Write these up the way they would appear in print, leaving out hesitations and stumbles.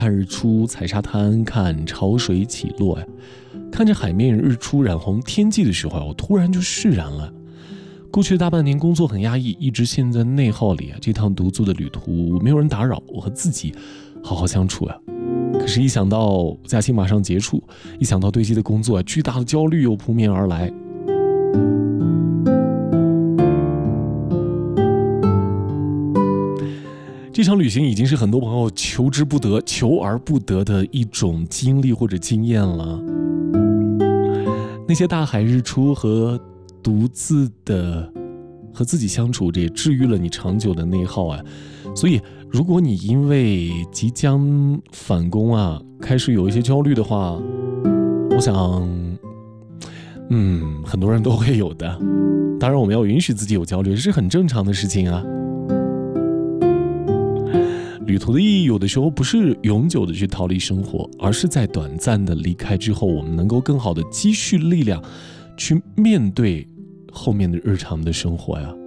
看日出，踩沙滩，看潮水起落呀。看着海面日出染红天际的时候，我突然就释然了。过去的大半年工作很压抑，一直陷在内耗里啊。这趟独自的旅途没有人打扰，我和自己好好相处啊。可是，一想到假期马上结束，一想到堆积的工作，巨大的焦虑又扑面而来。这场旅行已经是很多朋友求之不得、求而不得的一种经历或者经验了。那些大海日出和独自的和自己相处，这也治愈了你长久的内耗啊。所以，如果你因为即将返工啊，开始有一些焦虑的话，我想，很多人都会有的。当然，我们要允许自己有焦虑，这是很正常的事情啊。旅途的意义有的时候不是永久的去逃离生活，而是在短暂的离开之后，我们能够更好的积蓄力量去面对后面的日常的生活呀。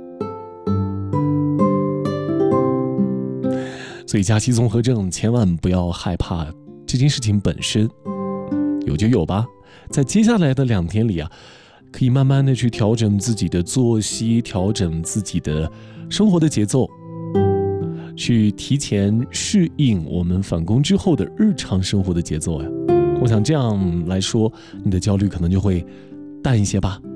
所以假期综合症千万不要害怕这件事情本身，有就有吧。在接下来的2天里啊，可以慢慢的去调整自己的作息，调整自己的生活的节奏，去提前适应我们返工之后的日常生活的节奏呀。我想这样来说，你的焦虑可能就会淡一些吧。